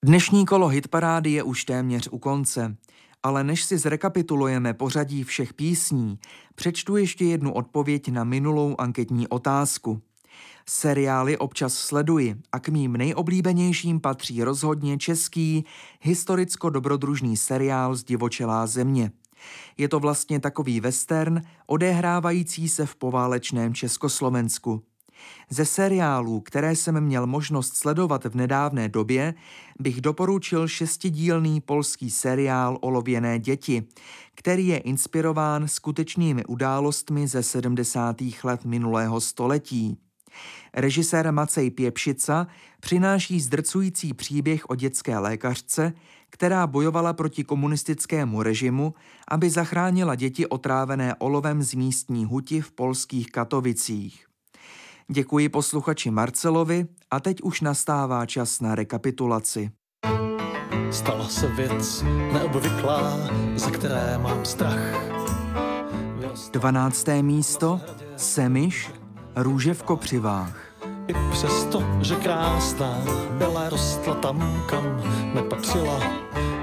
Dnešní kolo hitparády je už téměř u konce, ale než si zrekapitulujeme pořadí všech písní, přečtu ještě jednu odpověď na minulou anketní otázku. Seriály občas sleduji a k mým nejoblíbenějším patří rozhodně český historicko-dobrodružný seriál Zdivočelá země. Je to vlastně takový western, odehrávající se v poválečném Československu. Ze seriálů, které jsem měl možnost sledovat v nedávné době, bych doporučil 6dílný polský seriál Olověné děti, který je inspirován skutečnými událostmi ze 70. let minulého století. Režisér Macej Pěpšica přináší zdrcující příběh o dětské lékařce, která bojovala proti komunistickému režimu, aby zachránila děti otrávené olovem z místní huti v polských Katovicích. Děkuji posluchači Marcelovi a teď už nastává čas na rekapitulaci. Stala se věc neobvyklá, ze které mám strach. 12. místo Semiš, Růže v kopřivách. I přesto, že krásná byla, rostla tam, kam nepatřila.